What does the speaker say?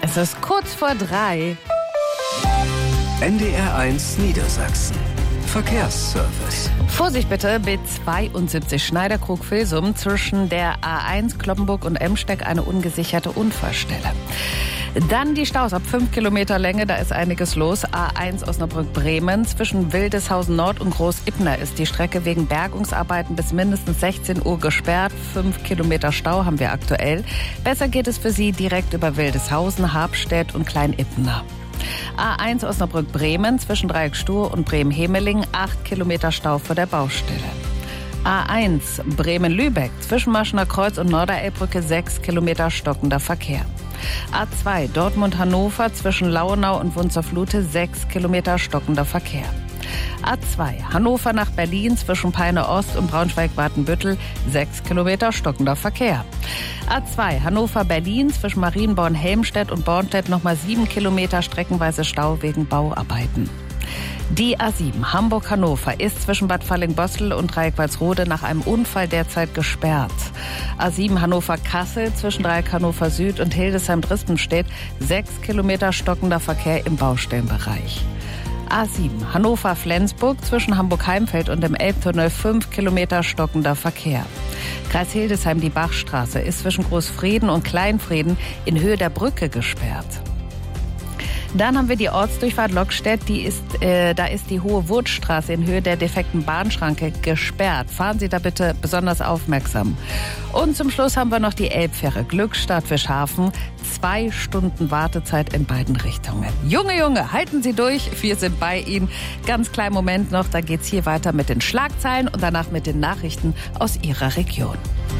Es ist kurz vor 3. NDR1 Niedersachsen. Verkehrsservice. Vorsicht bitte, B72 Schneiderkrug-Vilsum zwischen der A1 Cloppenburg und Emsteck eine ungesicherte Unfallstelle. Dann die Staus ab 5 Kilometer Länge, da ist einiges los. A1 Osnabrück-Bremen zwischen Wildeshausen Nord und Groß-Ippner ist die Strecke wegen Bergungsarbeiten bis mindestens 16 Uhr gesperrt. 5 Kilometer Stau haben wir aktuell. Besser geht es für Sie direkt über Wildeshausen, Habstedt und Klein-Ippner. A1 Osnabrück-Bremen zwischen Dreieck Stur und Bremen-Hemeling 8 Kilometer Stau vor der Baustelle. A1 Bremen-Lübeck zwischen Maschener Kreuz und Norderelbbrücke 6 Kilometer stockender Verkehr. A2 Dortmund-Hannover zwischen Lauenau und Wunzerflute 6 Kilometer stockender Verkehr. A2 Hannover nach Berlin zwischen Peine Ost und Braunschweig-Watenbüttel 6 Kilometer stockender Verkehr. A2 Hannover-Berlin zwischen Marienborn-Helmstedt und Bornstedt nochmal 7 Kilometer streckenweise Stau wegen Bauarbeiten. Die A7 Hamburg-Hannover ist zwischen Bad Falling-Bostel und Dreieck-Walsrode nach einem Unfall derzeit gesperrt. A7 Hannover-Kassel zwischen Dreieck Hannover Süd und Hildesheim-Drispenstedt 6 Kilometer stockender Verkehr im Baustellenbereich. A7 Hannover-Flensburg zwischen Hamburg-Heimfeld und dem Elbtunnel 5 Kilometer stockender Verkehr. Kreis Hildesheim, die Bachstraße ist zwischen Großfrieden und Kleinfrieden in Höhe der Brücke gesperrt. Dann haben wir die Ortsdurchfahrt Lockstedt, da ist die Hohe Wurtstraße in Höhe der defekten Bahnschranke gesperrt. Fahren Sie da bitte besonders aufmerksam. Und zum Schluss haben wir noch die Elbfähre Glückstadt Fischhafen. 2 Stunden Wartezeit in beiden Richtungen. Junge, halten Sie durch, wir sind bei Ihnen. Ganz kleinen Moment noch, da geht's hier weiter mit den Schlagzeilen und danach mit den Nachrichten aus Ihrer Region.